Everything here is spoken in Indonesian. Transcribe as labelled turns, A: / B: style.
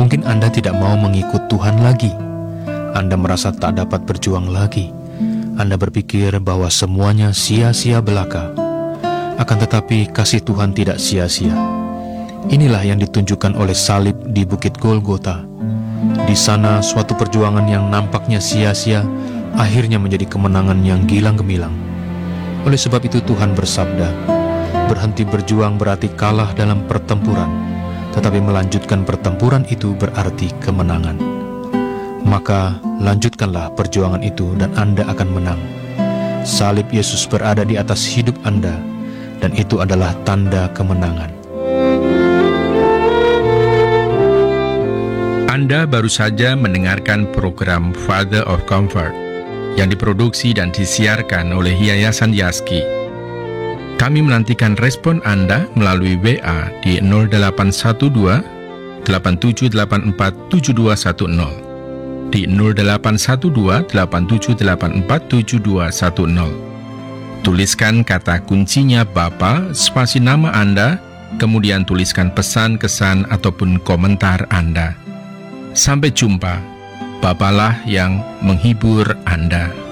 A: Mungkin Anda tidak mau mengikut Tuhan lagi. Anda merasa tak dapat berjuang lagi. Anda berpikir bahwa semuanya sia-sia belaka. Akan tetapi kasih Tuhan tidak sia-sia. Inilah yang ditunjukkan oleh salib di Bukit Golgota. Di sana suatu perjuangan yang nampaknya sia-sia akhirnya menjadi kemenangan yang gilang gemilang. Oleh sebab itu Tuhan bersabda, berhenti berjuang berarti kalah dalam pertempuran, tetapi melanjutkan pertempuran itu berarti kemenangan. Maka lanjutkanlah perjuangan itu dan Anda akan menang. Salib Yesus berada di atas hidup Anda, dan itu adalah tanda kemenangan.
B: Anda baru saja mendengarkan program Father of Comfort yang diproduksi dan disiarkan oleh Yayasan Yaski. Kami menantikan respon Anda melalui WA di 0812 8784 7210, di 0812 8784 7210. Tuliskan kata kuncinya Bapa, spasi nama Anda, kemudian tuliskan pesan, kesan, ataupun komentar Anda. Sampai jumpa. Bapalah yang menghibur Anda.